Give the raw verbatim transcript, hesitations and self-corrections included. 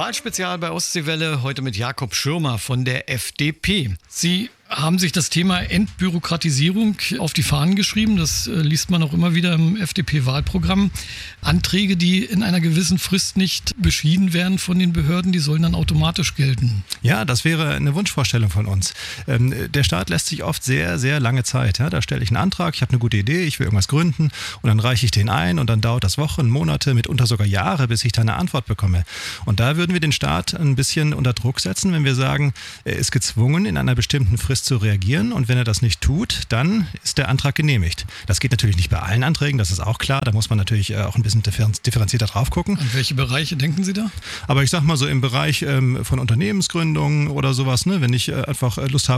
Wahlspezial bei Ostseewelle, heute mit Jakob Schirmer von der F D P. Sie haben sich das Thema Entbürokratisierung auf die Fahnen geschrieben. Das äh, liest man auch immer wieder im F D P-Wahlprogramm. Anträge, die in einer gewissen Frist nicht beschieden werden von den Behörden, die sollen dann automatisch gelten. Ja, das wäre eine Wunschvorstellung von uns. Ähm, der Staat lässt sich oft sehr, sehr lange Zeit. Ja? Da stelle ich einen Antrag, ich habe eine gute Idee, ich will irgendwas gründen und dann reiche ich den ein und dann dauert das Wochen, Monate, mitunter sogar Jahre, bis ich da eine Antwort bekomme. Und da würden wir den Staat ein bisschen unter Druck setzen, wenn wir sagen, er ist gezwungen, in einer bestimmten Frist zu reagieren und wenn er das nicht tut, dann ist der Antrag genehmigt. Das geht natürlich nicht bei allen Anträgen, das ist auch klar, da muss man natürlich auch ein bisschen differenzierter drauf gucken. An welche Bereiche denken Sie da? Aber ich sag mal so im Bereich ähm, von Unternehmensgründung oder sowas, ne, wenn ich äh, einfach Lust habe,